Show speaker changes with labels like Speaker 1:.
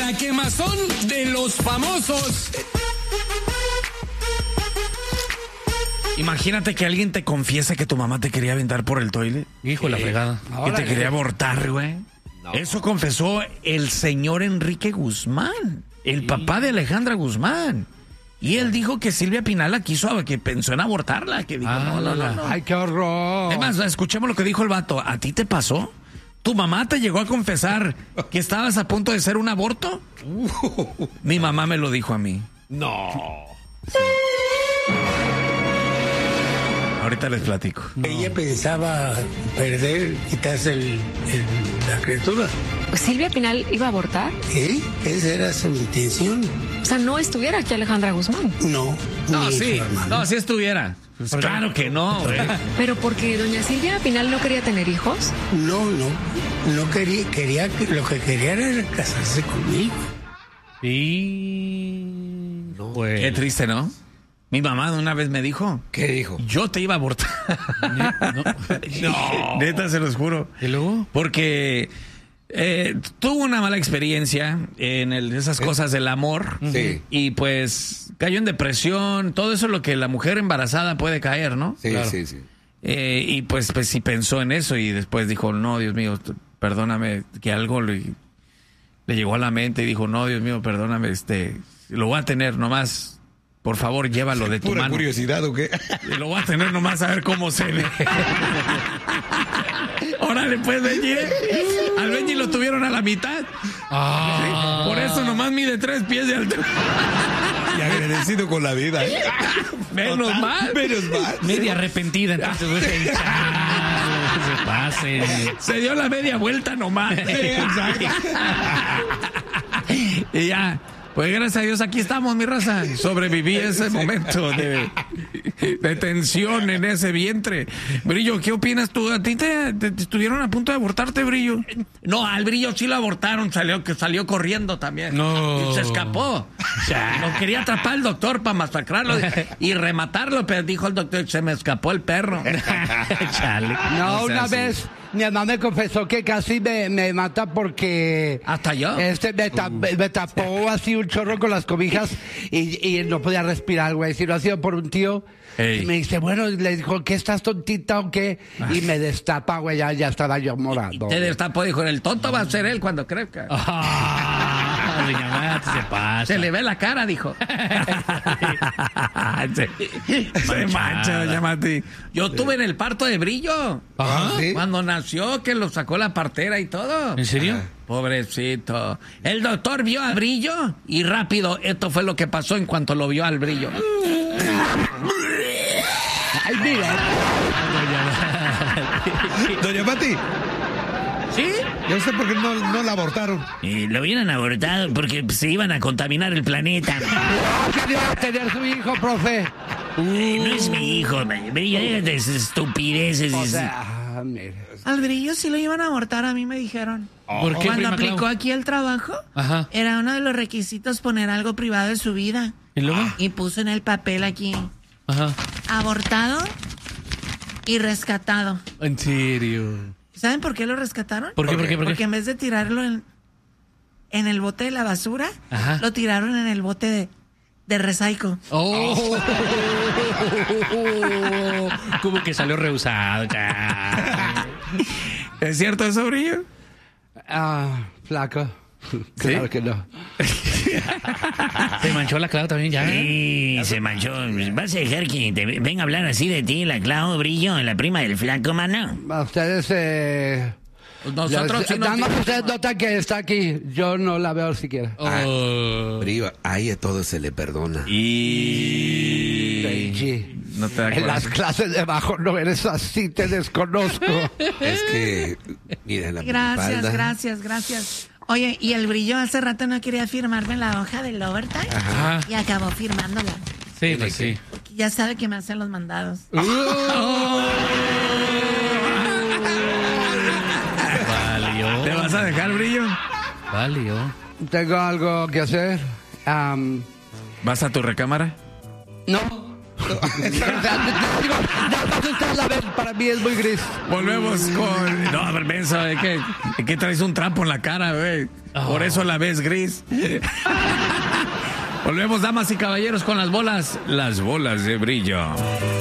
Speaker 1: La quemazón de los famosos.
Speaker 2: Imagínate que alguien te confiese que tu mamá te quería aventar por el toilet.
Speaker 3: Hijo de la fregada.
Speaker 2: Que te quería abortar, güey. No. Eso confesó el señor Enrique Guzmán, el papá de Alejandra Guzmán. Y él dijo que Silvia Pinal la quiso, que pensó en abortarla, que dijo, no.
Speaker 4: ¡Ay, qué horror!
Speaker 2: Además, escuchemos lo que dijo el vato. ¿A ti te pasó? ¿Tu mamá te llegó a confesar que estabas a punto de ser un aborto? Mi mamá me lo dijo a mí.
Speaker 1: No.
Speaker 2: Sí. Ahorita les platico.
Speaker 5: Ella pensaba perder, quitarse la criatura.
Speaker 6: ¿Silvia Pinal iba a abortar?
Speaker 5: Sí, esa era su intención.
Speaker 6: O sea, ¿no estuviera aquí Alejandra Guzmán?
Speaker 5: No.
Speaker 2: Sí estuviera. Pues claro que no, güey.
Speaker 6: ¿Pero porque doña Silvia Pinal no quería tener hijos?
Speaker 5: No quería, lo que quería era casarse conmigo.
Speaker 3: Y...
Speaker 2: No, pues. Qué triste, ¿no? Mi mamá una vez me dijo.
Speaker 1: ¿Qué dijo?
Speaker 2: Yo te iba a abortar. No. Neta, se los juro.
Speaker 3: ¿Y luego?
Speaker 2: Porque tuvo una mala experiencia en esas cosas del amor.
Speaker 1: Sí.
Speaker 2: Y pues cayó en depresión. Todo eso es lo que la mujer embarazada puede caer, ¿no?
Speaker 1: Sí,
Speaker 3: claro.
Speaker 1: sí.
Speaker 2: Y pues sí pensó en eso y después dijo, no, Dios mío, perdóname, que algo le llegó a la mente y dijo, no, Dios mío, perdóname, lo voy a tener nomás. Por favor, llévalo de tu
Speaker 1: ¿Pura
Speaker 2: mano.
Speaker 1: curiosidad o qué?
Speaker 2: Lo voy a tener nomás a ver cómo se ve. Órale, pues, Benji. Al Benji lo tuvieron a la mitad. Sí, por eso nomás mide 3 pies de altura.
Speaker 1: Y agradecido con la vida.
Speaker 2: Menos mal.
Speaker 3: Media arrepentida, entonces, güey. Se pase.
Speaker 2: Se dio la media vuelta nomás.
Speaker 1: Exacto.
Speaker 2: Y ya. Pues gracias a Dios aquí estamos, mi raza. Sobreviví ese momento de tensión en ese vientre. Brillo, ¿qué opinas tú? ¿A ti te estuvieron a punto de abortarte, Brillo? No, al Brillo sí lo abortaron, salió corriendo también.
Speaker 3: No.
Speaker 2: Y se escapó. Lo quería atrapar el doctor para masacrarlo y rematarlo, pero dijo el doctor, se me escapó el perro.
Speaker 3: Chale.
Speaker 4: No,
Speaker 2: O sea,
Speaker 4: una
Speaker 2: sí.
Speaker 4: vez mi mamá me confesó que casi me mata porque...
Speaker 2: ¿Hasta yo?
Speaker 4: Me tapó así un chorro con las cobijas y no podía respirar, güey. Si no ha sido por un tío...
Speaker 2: Ey.
Speaker 4: Y me dice, bueno, le dijo, ¿qué estás tontita o qué? Y me destapa, güey, ya estaba yo morado.
Speaker 2: Te destapó, dijo, el tonto va a ser él cuando crezca.
Speaker 3: Doña Mati, se pasa.
Speaker 2: Se le ve la cara, dijo. Se mancha, doña Mati. Yo estuve en el parto de Brillo.
Speaker 3: Ajá.
Speaker 1: ¿Sí?
Speaker 2: Cuando nació, que lo sacó la partera y todo.
Speaker 3: ¿En serio?
Speaker 2: Pobrecito. El doctor vio a Brillo y rápido, esto fue lo que pasó en cuanto lo vio al Brillo.
Speaker 4: Ay, mira.
Speaker 1: Doña Pati,
Speaker 2: ¿Sí?
Speaker 1: yo sé por qué no la abortaron.
Speaker 2: Lo hubieran abortado porque se iban a contaminar el planeta.
Speaker 4: Quería tener su hijo, profe.
Speaker 2: No es mi hijo, Brillo, déjate esas estupideces.
Speaker 4: O sea, mira.
Speaker 7: Al Brillo sí lo iban a abortar, a mí me dijeron.
Speaker 3: ¿Por qué,
Speaker 7: Cuando
Speaker 3: prima
Speaker 7: aplicó
Speaker 3: Clau?
Speaker 7: aquí el trabajo,
Speaker 3: Ajá.
Speaker 7: era uno de los requisitos poner algo privado de su vida.
Speaker 3: ¿Y luego?
Speaker 7: Y puso en el papel aquí,
Speaker 3: Ajá.
Speaker 7: abortado y rescatado.
Speaker 3: ¿En serio?
Speaker 7: ¿Saben por qué lo rescataron?
Speaker 3: ¿Por qué?
Speaker 7: Porque en vez de tirarlo en el bote de la basura,
Speaker 3: Ajá.
Speaker 7: lo tiraron en el bote de recycle.
Speaker 3: ¡Oh! Como que salió rehusado. Ya.
Speaker 2: ¿Es cierto eso, Brillo?
Speaker 4: Flaco. Claro que no.
Speaker 3: Se manchó la Clau también ya.
Speaker 8: Sí, se manchó. ¿Vas a dejar que te venga a hablar así de ti, la Clau, Brillo, la prima del flaco, mano?
Speaker 4: Ustedes,
Speaker 2: Nosotros sí
Speaker 4: nada
Speaker 2: nos...
Speaker 4: más ustedes notan que está aquí. Yo no la veo siquiera.
Speaker 3: Oh.
Speaker 1: Brillo, ahí a todo se le perdona.
Speaker 2: Y...
Speaker 4: Benji.
Speaker 2: No te das
Speaker 4: En las
Speaker 2: cuenta.
Speaker 4: clases de bajo no eres así, te desconozco.
Speaker 1: Es que, mira, la
Speaker 7: Gracias. Oye, y el Brillo hace rato no quería firmarme la hoja del overtime
Speaker 3: Ajá.
Speaker 7: y acabó firmándola.
Speaker 3: Sí, pues sí.
Speaker 7: Ya sabe que me hacen los mandados.
Speaker 3: Valió.
Speaker 2: ¿Te vas a dejar, Brillo?
Speaker 3: Valió.
Speaker 4: Tengo algo que hacer.
Speaker 2: ¿Vas a tu recámara?
Speaker 4: No.
Speaker 1: Exacto.
Speaker 4: Ustedes la ven, para mí es muy gris.
Speaker 2: Volvemos con... No, a ver, mensa, que traes un trapo en la cara, güey. Por eso la ves gris. Volvemos, damas y caballeros, con las bolas de brillo.